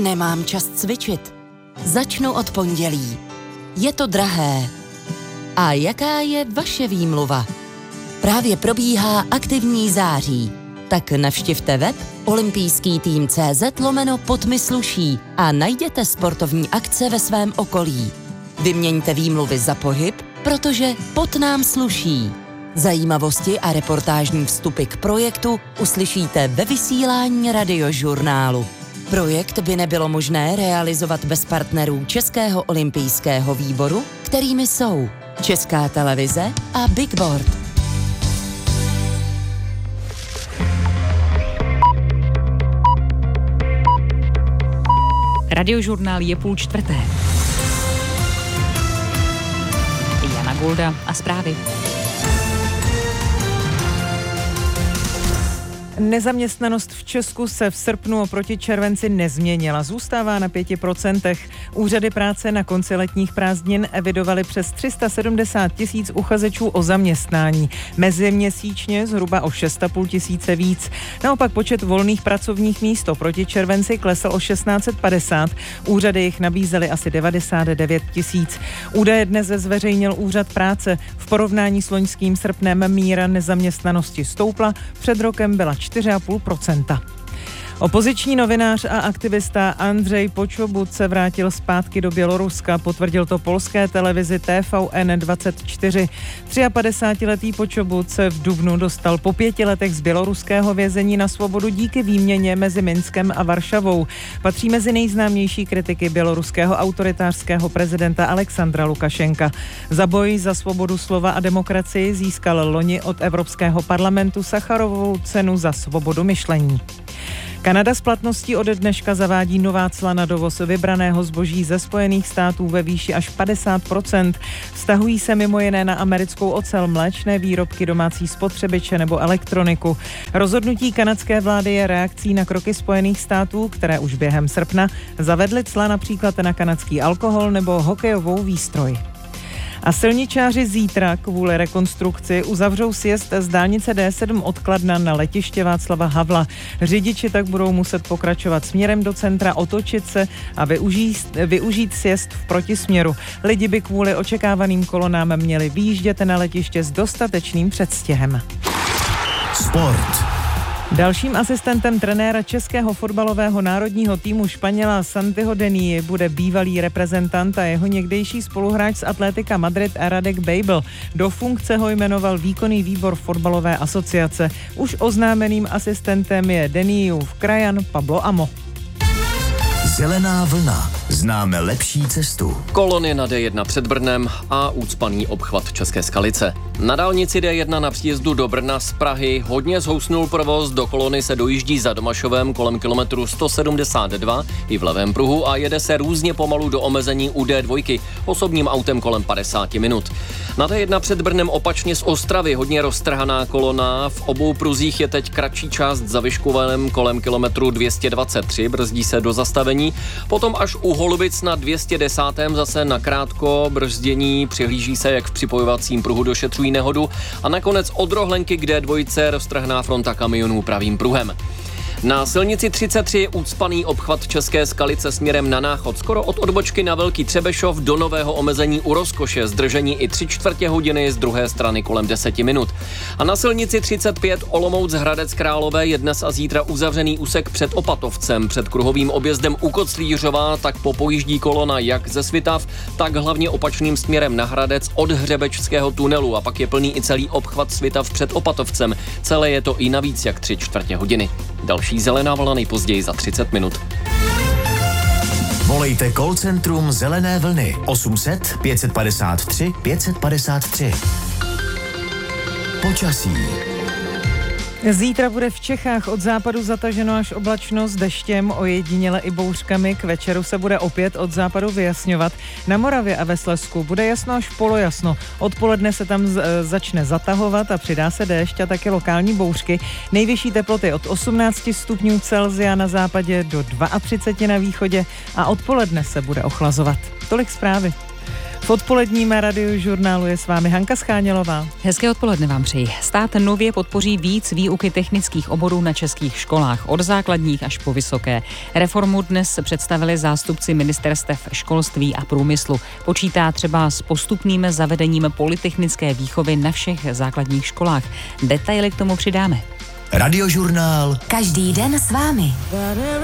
Nemám čas cvičit. Začnu od pondělí. Je to drahé. A jaká je vaše výmluva? Právě probíhá aktivní září. Tak navštivte web olympijský-tým.cz/podmysluší a najděte sportovní akce ve svém okolí. Vyměňte výmluvy za pohyb, protože pot nám sluší. Zajímavosti a reportážní vstupy k projektu uslyšíte ve vysílání Radiožurnálu. Projekt by nebylo možné realizovat bez partnerů Českého olympijského výboru, kterými jsou Česká televize a Big Board. Radiožurnál je 3:30. Jana Golda a zprávy. Nezaměstnanost v Česku se v srpnu oproti červenci nezměnila, zůstává na 5%. Úřady práce na konci letních prázdnin evidovaly přes 370 000 uchazečů o zaměstnání. Meziměsíčně zhruba o 6,5 tisíce víc. Naopak počet volných pracovních míst oproti červenci klesl o 1650. Úřady jich nabízely asi 99 000. Údaje dnes zveřejnil Úřad práce. V porovnání s loňským srpnem míra nezaměstnanosti stoupla, před rokem byla 4,5%. Opoziční novinář a aktivista Andřej Počobut se vrátil zpátky do Běloruska, potvrdil to polské televizi TVN24. 53letý Počobut se v dubnu dostal po 5 letech z běloruského vězení na svobodu díky výměně mezi Minskem a Varšavou. Patří mezi nejznámější kritiky běloruského autoritářského prezidenta Alexandra Lukašenka. Za boj za svobodu slova a demokracii získal loni od Evropského parlamentu Sacharovovu cenu za svobodu myšlení. Kanada s platností ode dneška zavádí nová cla na dovoz vybraného zboží ze Spojených států ve výši až 50%. Vztahují se mimo jiné na americkou ocel, mléčné výrobky, domácí spotřebiče nebo elektroniku. Rozhodnutí kanadské vlády je reakcí na kroky Spojených států, které už během srpna zavedly cla například na kanadský alkohol nebo hokejovou výstroj. A silničáři zítra kvůli rekonstrukci uzavřou sjezd z dálnice D7 od Kladna na letiště Václava Havla. Řidiči tak budou muset pokračovat směrem do centra, otočit se a využít sjezd v protisměru. Lidi by kvůli očekávaným kolonám měli vyjíždět na letiště s dostatečným předstihem. Sport. Dalším asistentem trenéra českého fotbalového národního týmu Španěla Santiho Denii bude bývalý reprezentant a jeho někdejší spoluhráč z Atletika Madrid Radek Bejbl. Do funkce ho jmenoval výkonný výbor fotbalové asociace. Už oznámeným asistentem je Deniův krajan Pablo Amo. Zelená vlna. Známe lepší cestu. Kolony na D1 před Brnem a ucpaný obchvat České Skalice. Na dálnici D1 na příjezdu do Brna z Prahy hodně zhousnul provoz, do kolony se dojíždí za Domašovem kolem kilometru 172 i v levém pruhu a jede se různě pomalu do omezení u D2 osobním autem kolem 50 minut. Na D1 před Brnem opačně z Ostravy hodně roztrhaná kolona, v obou pruzích je teď kratší část za Vyškovem kolem kilometru 223, brzdí se do zastavení, potom až u Holubic na 210. zase nakrátko brzdění, přihlíží se, jak v připojovacím pruhu došetřují nehodu a nakonec od Rohlenky k D2 roztrhná fronta kamionů pravým pruhem. Na silnici 33 je ucpaný obchvat České Skalice směrem na Náchod, skoro od odbočky na Velký Třebešov do nového omezení u Rozkoše, zdržení i 3/4 hodiny, z druhé strany kolem 10 minut. A na silnici 35 Olomouc Hradec Králové je dnes a zítra uzavřený úsek před Opatovcem, před kruhovým objezdem u Koclířova, tak popojíždí kolona jak ze Svitav, tak hlavně opačným směrem na Hradec od Hřebečského tunelu a pak je plný i celý obchvat Svitav před Opatovcem. Celé je to i navíc jak 3/4 hodiny. Další zelená vlna nejpozději za 30 minut. Volejte call centrum Zelené vlny 800 553 553. Počasí. Zítra bude v Čechách od západu zataženo až oblačno s deštěm, ojediněle i bouřkami. K večeru se bude opět od západu vyjasňovat. Na Moravě a ve Slezsku bude jasno až polojasno. Odpoledne se tam začne zatahovat a přidá se déšť a také lokální bouřky. Nejvyšší teploty od 18 stupňů Celsia na západě do 32 na východě a odpoledne se bude ochlazovat. Tolik zprávy. V odpoledním radiožurnálu je s vámi Hanka Schánělová. Hezké odpoledne vám přeji. Stát nově podpoří víc výuky technických oborů na českých školách, od základních až po vysoké. Reformu dnes představili zástupci ministerstev školství a průmyslu. Počítá třeba s postupným zavedením polytechnické výchovy na všech základních školách. Detaily k tomu přidáme. Radiožurnál. Každý den s vámi.